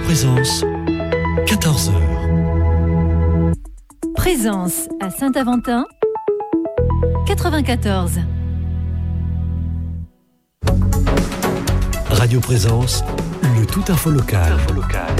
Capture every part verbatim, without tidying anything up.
Présence, quatorze heures. Présence à Saint-Aventin, quatre-vingt-quatorze. Radio Présence, le tout info local. Info local.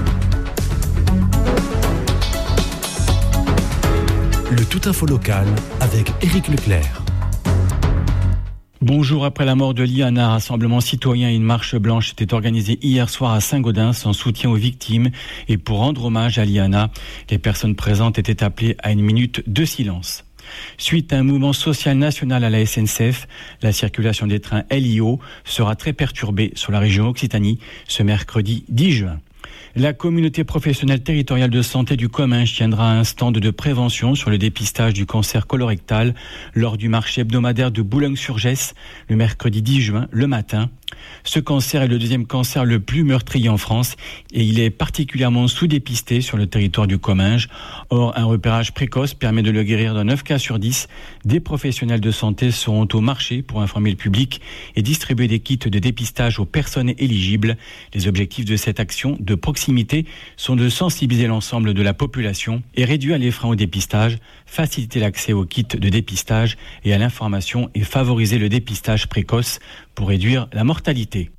Le tout info local avec Éric Leclerc. Bonjour. Après la mort de Liana, un rassemblement citoyen et une marche blanche étaient organisés hier soir à Saint-Gaudens en soutien aux victimes et pour rendre hommage à Liana. Les personnes présentes étaient appelées à une minute de silence. Suite à un mouvement social national à la S N C F, la circulation des trains L I O sera très perturbée sur la région Occitanie ce mercredi dix juin. La communauté professionnelle territoriale de santé du Comminges tiendra un stand de prévention sur le dépistage du cancer colorectal lors du marché hebdomadaire de Boulogne-sur-Gesse le mercredi dix juin, le matin. Ce cancer est le deuxième cancer le plus meurtrier en France et il est particulièrement sous-dépisté sur le territoire du Comminges. Or, un repérage précoce permet de le guérir dans neuf cas sur dix. Des professionnels de santé seront au marché pour informer le public et distribuer des kits de dépistage aux personnes éligibles. Les objectifs de cette action de proximité sont de sensibiliser l'ensemble de la population et réduire les freins au dépistage, faciliter l'accès aux kits de dépistage et à l'information et favoriser le dépistage précoce pour réduire la mortalité.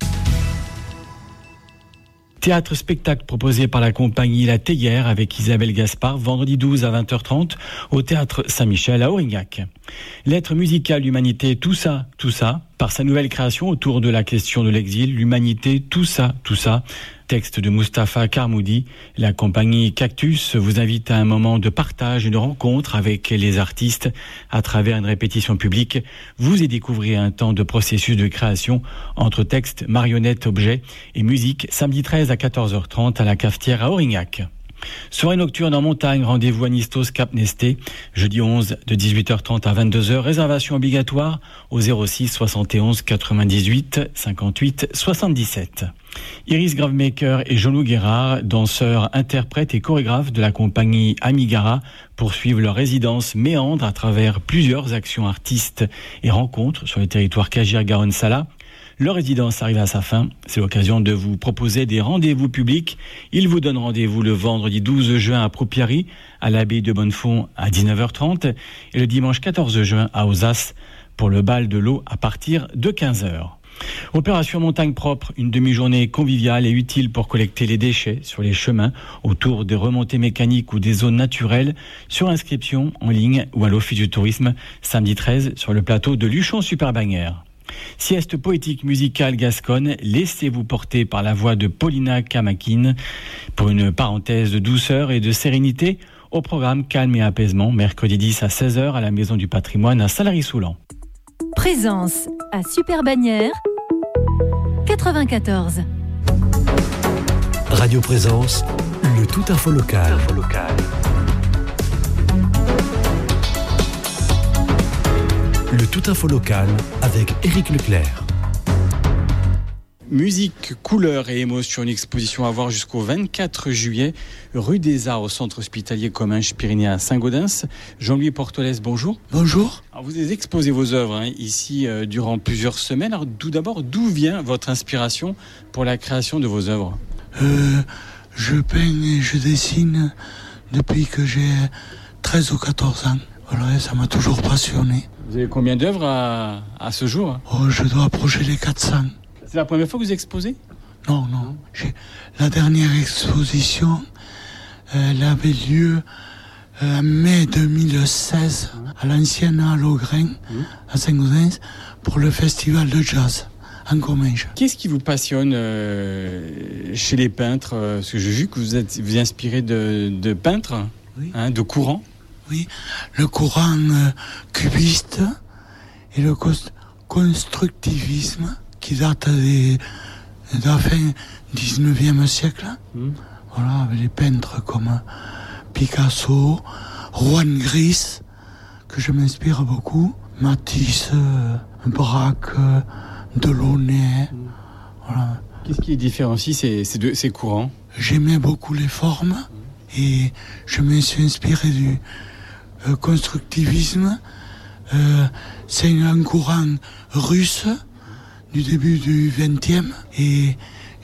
Théâtre-spectacle proposé par la compagnie La Théière avec Isabelle Gaspard, vendredi douze à vingt heures trente au Théâtre Saint-Michel à Aurignac. Lettres musicales, l'humanité, tout ça, tout ça, par sa nouvelle création autour de la question de l'exil, l'humanité, tout ça, tout ça. Texte de Mustapha Karmoudi. La compagnie Cactus vous invite à un moment de partage et de rencontre avec les artistes à travers une répétition publique. Vous y découvrez un temps de processus de création entre textes, marionnettes, objets et musique samedi treize à quatorze heures trente à la cafetière à Aurignac. Soirée nocturne en montagne, rendez-vous à Nistos Cap Nesté, jeudi onze de dix-huit heures trente à vingt-deux heures, réservation obligatoire au zéro six soixante et onze quatre-vingt-dix-huit cinquante-huit soixante-dix-sept. Iris Gravemaker et Jean-Loup Guérard, danseurs, interprètes et chorégraphes de la compagnie Amigara, poursuivent leur résidence méandre à travers plusieurs actions artistes et rencontres sur le territoire Cagiar-Garonne-Sala. Leur résidence arrive à sa fin. C'est l'occasion de vous proposer des rendez-vous publics. Ils vous donnent rendez-vous le vendredi douze juin à Proupiary, à l'abbaye de Bonnefond à dix-neuf heures trente et le dimanche quatorze juin à Ozas pour le bal de l'eau à partir de quinze heures. Opération Montagne Propre, une demi-journée conviviale et utile pour collecter les déchets sur les chemins autour des remontées mécaniques ou des zones naturelles, sur inscription en ligne ou à l'Office du tourisme, samedi treize sur le plateau de Luchon-Super-Bagnères. Sieste poétique musicale gasconne, laissez-vous porter par la voix de Paulina Kamakine pour une parenthèse de douceur et de sérénité au programme Calme et Apaisement, mercredi dix à seize heures à la Maison du Patrimoine à Salary-Soulan. Présence à Super-Bagnères, quatre-vingt-quatorze. Radio Présence, le tout info local. Info local. Le tout info local avec Éric Leclerc. Musique, couleurs et émotions, une exposition à voir jusqu'au vingt-quatre juillet, rue des Arts au centre hospitalier Comminges-Pyrénées à Saint-Gaudens. Jean-Louis Portolès, bonjour. Bonjour. Alors vous avez exposé vos œuvres hein, ici euh, durant plusieurs semaines. Alors tout d'abord, d'où vient votre inspiration pour la création de vos œuvres ? euh, Je peins et je dessine depuis que j'ai treize ou quatorze ans. Voilà, ça m'a toujours passionné. Vous avez combien d'œuvres à, à ce jour ? Oh, je dois approcher les quatre cents. C'est la première fois que vous exposez ? Non, non. J'ai... La dernière exposition, elle avait lieu en mai deux mille seize à l'ancienne halle au Grain, à Saint-Gaudens, pour le festival de jazz en Comminges. Qu'est-ce qui vous passionne euh, chez les peintres ? Parce que j'ai vu que vous êtes vous inspirez de, de peintres, oui. hein, de courants. Oui, le courant euh, cubiste et le cost- constructivisme qui date des, de la fin du dix-neuvième siècle. Mmh. Voilà, avec les peintres comme Picasso, Juan Gris, que je m'inspire beaucoup, Matisse, euh, Braque, euh, Delaunay. Mmh. Voilà. Qu'est-ce qui différencie ces, ces, deux, ces courants ? J'aimais beaucoup les formes mmh. et je me suis inspiré du euh, constructivisme. Euh, c'est un courant russe du début du vingtième et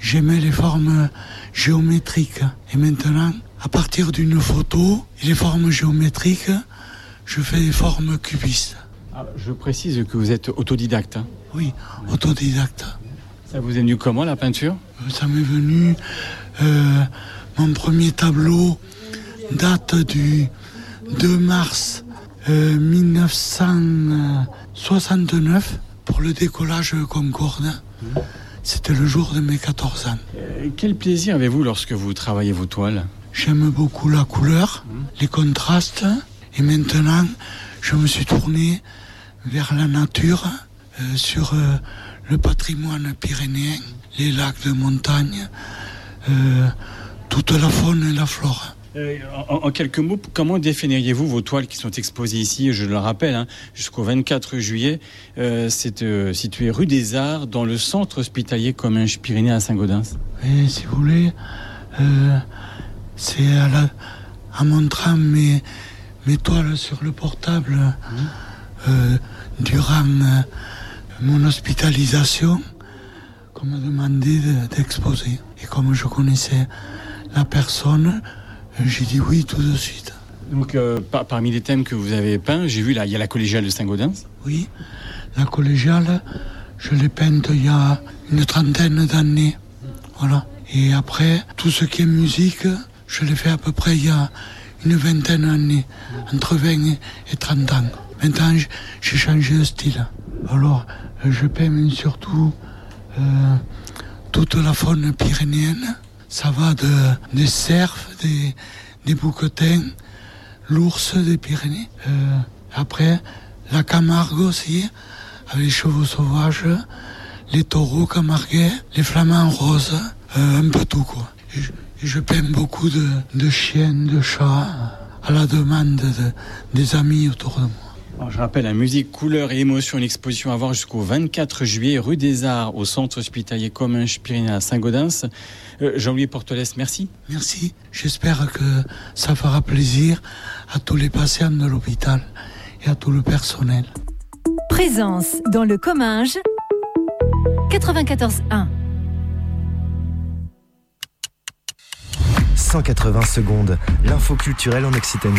j'aimais les formes géométriques. Et maintenant, à partir d'une photo et les formes géométriques, je fais des formes cubistes. Alors, je précise que vous êtes autodidacte. Hein. Oui, autodidacte. Ça vous est venu comment, la peinture ? Ça m'est venu... Euh, mon premier tableau date du deux mars euh, mille neuf cent soixante-neuf pour le décollage Concorde. Mmh. C'était le jour de mes quatorze ans. Euh, quel plaisir avez-vous lorsque vous travaillez vos toiles ? J'aime beaucoup la couleur, mmh. les contrastes. Et maintenant, je me suis tourné vers la nature, euh, sur euh, le patrimoine pyrénéen, les lacs de montagne, euh, toute la faune et la flore. Euh, en, en quelques mots, comment définiriez-vous vos toiles qui sont exposées ici, je le rappelle, hein, jusqu'au vingt-quatre juillet, euh, c'est euh, situé rue des Arts, dans le centre hospitalier Comminges Pyrénées à Saint-Gaudens. Et si vous voulez, euh, c'est à la, en montrant mes, mes toiles sur le portable mmh. euh, durant euh, mon hospitalisation qu'on m'a demandé de, d'exposer. Et comme je connaissais la personne, j'ai dit oui tout de suite. Donc euh, par, parmi les thèmes que vous avez peints, j'ai vu là, il y a la collégiale de Saint-Gaudens. Oui, la collégiale, je l'ai peinte il y a une trentaine d'années. Voilà. Et après, tout ce qui est musique, je l'ai fait à peu près il y a une vingtaine d'années, entre vingt et trente ans. Maintenant, j'ai changé de style. Alors, je peins surtout euh, toute la faune pyrénéenne. Ça va de, des cerfs, des, des bouquetins, l'ours des Pyrénées. Euh, après, la Camargue aussi, avec les chevaux sauvages, les taureaux camarguais, les flamants roses, euh, un peu tout quoi. Et je, et je peins beaucoup de, de chiens, de chats, à la demande de, des amis autour de moi. Alors, je rappelle, la musique, couleur et émotion, une exposition à voir jusqu'au vingt-quatre juillet, rue des Arts, au centre hospitalier Comminges Pyrénées à Saint-Gaudens. Euh, Jean-Louis Portolès, merci. Merci. J'espère que ça fera plaisir à tous les patients de l'hôpital et à tout le personnel. Présence dans le Comminges, quatre-vingt-quatorze un. cent quatre-vingts secondes, l'info culturelle en Occitanie.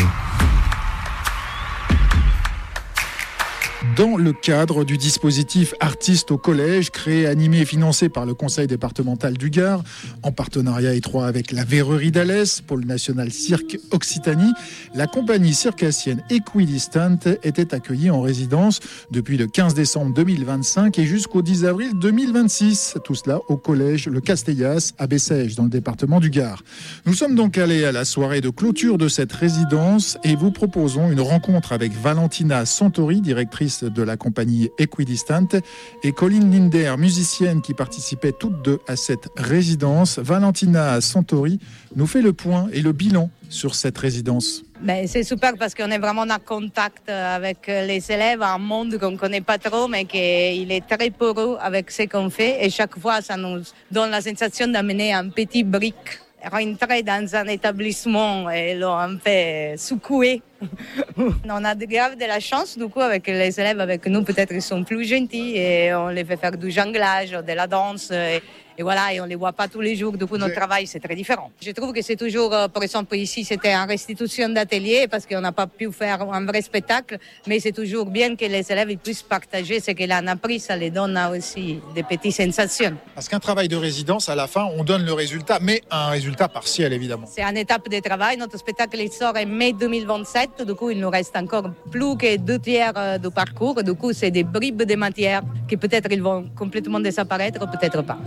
Dans le cadre du dispositif Artistes au collège, créé, animé et financé par le Conseil départemental du Gard, en partenariat étroit avec la Verrerie d'Alès, Pôle national Cirque Occitanie, la compagnie circassienne Equidistant était accueillie en résidence depuis le quinze décembre deux mille vingt-cinq et jusqu'au dix avril deux mille vingt-six. Tout cela au collège Le Castellas à Bessèges, dans le département du Gard. Nous sommes donc allés à la soirée de clôture de cette résidence et vous proposons une rencontre avec Valentina Santori, directrice de la compagnie Equidistant, et Colline Linder, musicienne qui participait toutes deux à cette résidence. Valentina Santori nous fait le point et le bilan sur cette résidence. Ben, c'est super parce qu'on est vraiment en contact avec les élèves, un monde qu'on ne connaît pas trop, mais qui est très poreux avec ce qu'on fait. Et chaque fois, ça nous donne la sensation d'amener un petit brick, rentrer dans un établissement et l'on fait secouer. On a grave de la chance, du coup, avec les élèves avec nous, peut-être ils sont plus gentils et on les fait faire du jonglage, de la danse. Et, et voilà, et on les voit pas tous les jours, du coup, notre travail, c'est très différent. Je trouve que c'est toujours, par exemple, ici, c'était en restitution d'atelier parce qu'on n'a pas pu faire un vrai spectacle, mais c'est toujours bien que les élèves ils puissent partager ce qu'ils ont appris, ça les donne aussi des petites sensations. Parce qu'un travail de résidence, à la fin, on donne le résultat, mais un résultat partiel, évidemment. C'est une étape de travail. Notre spectacle, il sort en mai deux mille vingt-sept. Du coup, il nous reste encore plus que deux tiers du parcours. Du coup, c'est des bribes de matière qui peut-être ils vont complètement disparaître, peut-être pas.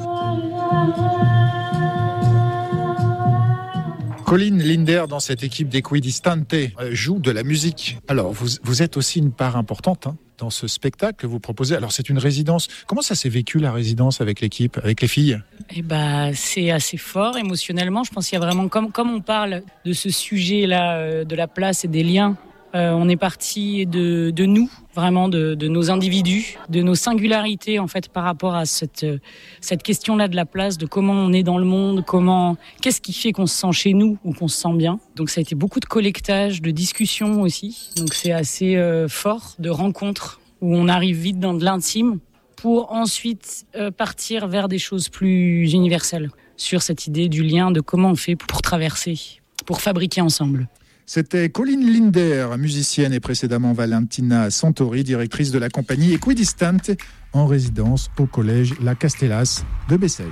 Colline Linder, dans cette équipe d'Equidistante, joue de la musique. Alors, vous, vous êtes aussi une part importante hein, dans ce spectacle que vous proposez. Alors, c'est une résidence. Comment ça s'est vécu, la résidence, avec l'équipe, avec les filles ? Eh ben, c'est assez fort émotionnellement. Je pense qu'il y a vraiment, comme, comme on parle de ce sujet-là, euh, de la place et des liens, euh, on est parti de, de nous, vraiment de, de nos individus, de nos singularités en fait par rapport à cette, cette question-là de la place, de comment on est dans le monde, comment, qu'est-ce qui fait qu'on se sent chez nous ou qu'on se sent bien. Donc ça a été beaucoup de collectage, de discussions aussi. Donc c'est assez euh, fort, de rencontres où on arrive vite dans de l'intime. pour ensuite euh, partir vers des choses plus universelles sur cette idée du lien, de comment on fait pour traverser, pour fabriquer ensemble. C'était Colline Linder, musicienne, et précédemment Valentina Santori, directrice de la compagnie Equidistante, en résidence au collège La Castellas de Bessèges.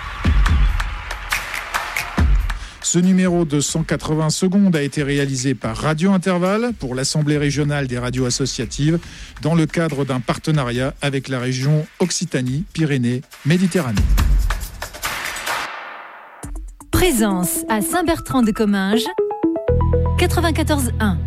Ce numéro de cent quatre-vingts secondes a été réalisé par Radio Intervalle pour l'Assemblée régionale des radios associatives dans le cadre d'un partenariat avec la région Occitanie-Pyrénées-Méditerranée. Présence à Saint-Bertrand-de-Comminges, quatre-vingt-quatorze un.